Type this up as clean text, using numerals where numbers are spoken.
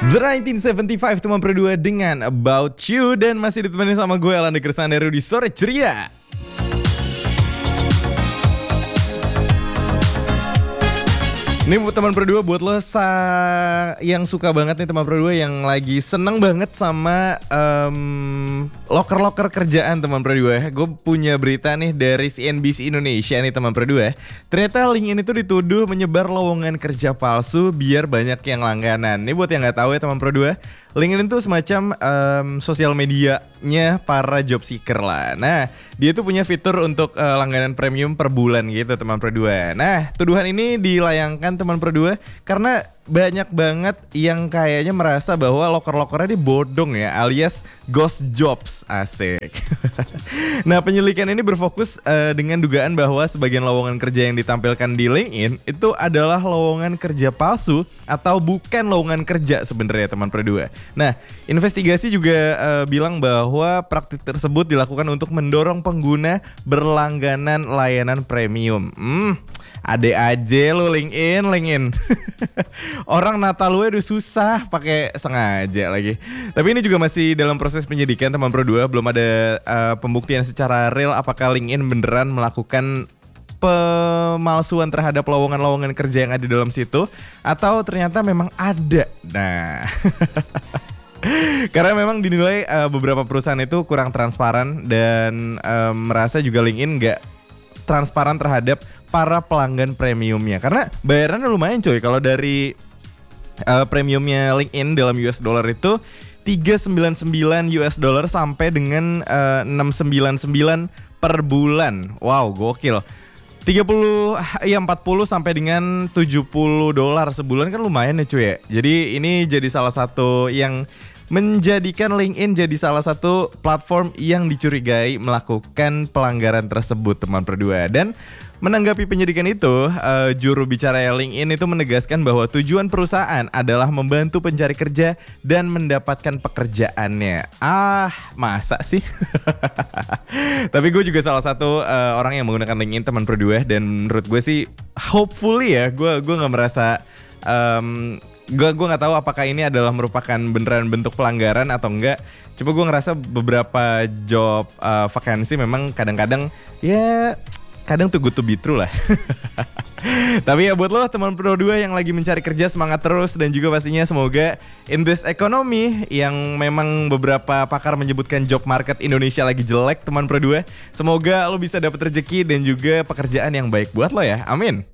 The 1975 teman berdua dengan About You. Dan masih ditemani sama gue Alan Dekresaneru di Sore Ceria. Ini buat teman berdua, buat lo yang suka banget nih teman berdua, yang lagi seneng banget sama loker-loker kerjaan teman berdua. Gue punya berita nih dari CNBC Indonesia nih teman berdua. Ternyata LinkedIn itu dituduh menyebar lowongan kerja palsu biar banyak yang langganan. Ini buat yang nggak tahu ya teman berdua, LinkedIn itu semacam sosial medianya para job seeker lah. Nah, dia tuh punya fitur untuk langganan premium per bulan gitu teman berdua. Nah, tuduhan ini dilayangkan teman berdua karena banyak banget yang kayaknya merasa bahwa loker-lokernya ini bodong ya, alias ghost jobs, asik. Nah, penyelidikan ini berfokus dengan dugaan bahwa sebagian lowongan kerja yang ditampilkan di LinkedIn itu adalah lowongan kerja palsu atau bukan lowongan kerja sebenarnya teman berdua. Nah, investigasi juga bilang bahwa praktik tersebut dilakukan untuk mendorong pengguna berlangganan layanan premium. Ade aja lo LinkedIn. Orang Natal lu udah susah pakai sengaja lagi. Tapi ini juga masih dalam proses penyidikan teman berdua. Belum ada pembuktian secara real apakah LinkedIn beneran melakukan pemalsuan terhadap lowongan-lowongan kerja yang ada di dalam situ, atau ternyata memang ada. Nah, karena memang dinilai beberapa perusahaan itu kurang transparan dan merasa juga LinkedIn nggak transparan terhadap para pelanggan premiumnya. Karena bayarannya lumayan coy. Kalau dari premiumnya LinkedIn dalam US dollar itu $399 sampai dengan $699 per bulan. Wow, gokil. 40 sampai dengan $70 sebulan kan lumayan ya cuy ya. Jadi ini jadi salah satu yang menjadikan LinkedIn jadi salah satu platform yang dicurigai melakukan pelanggaran tersebut teman berdua. Dan menanggapi penyidikan itu, juru bicara LinkedIn itu menegaskan bahwa tujuan perusahaan adalah membantu pencari kerja dan mendapatkan pekerjaannya. Masa sih? Tapi gue juga salah satu orang yang menggunakan LinkedIn teman berdua, dan menurut gue sih hopefully ya, gue nggak merasa gue nggak tahu apakah ini adalah merupakan beneran bentuk pelanggaran atau enggak. Coba gue ngerasa beberapa job vakansi memang kadang-kadang ya kadang too good to be true lah. Tapi ya buat lo teman berdua yang lagi mencari kerja, semangat terus. Dan juga pastinya semoga in this economy yang memang beberapa pakar menyebutkan job market Indonesia lagi jelek teman berdua, semoga lo bisa dapat rezeki dan juga pekerjaan yang baik buat lo ya. Amin.